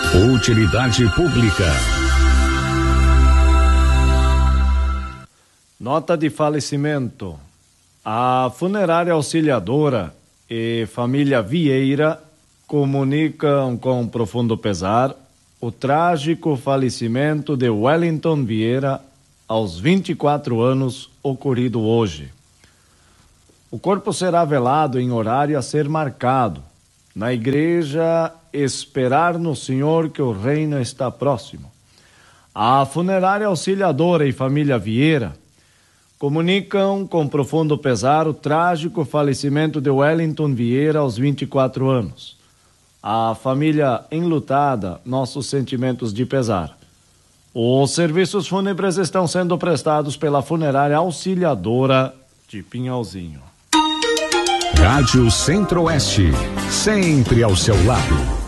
Utilidade pública. Nota de falecimento. A Funerária Auxiliadora e família Vieira comunicam com profundo pesar o trágico falecimento de Wellington Vieira aos 24 anos, ocorrido hoje. O corpo será velado em horário a ser marcado na igreja Esperar no Senhor que o reino está próximo. A Funerária Auxiliadora e família Vieira comunicam com profundo pesar o trágico falecimento de Wellington Vieira aos 24 anos. A família enlutada, nossos sentimentos de pesar. Os serviços fúnebres estão sendo prestados pela Funerária Auxiliadora de Pinhalzinho. Rádio Centro-Oeste, sempre ao seu lado.